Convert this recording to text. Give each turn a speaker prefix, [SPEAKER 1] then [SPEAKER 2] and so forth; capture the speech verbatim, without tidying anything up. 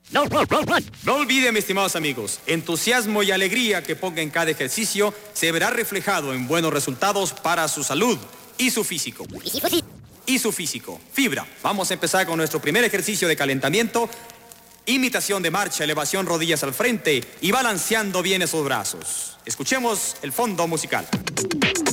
[SPEAKER 1] No, no, no, no. No olviden, mis estimados amigos, entusiasmo y alegría que ponga en cada ejercicio se verá reflejado en buenos resultados para su salud y su físico. Y su físico. Fibra. Vamos a empezar con nuestro primer ejercicio de calentamiento. Imitación de marcha, elevación rodillas al frente y balanceando bien esos brazos. Escuchemos el fondo musical.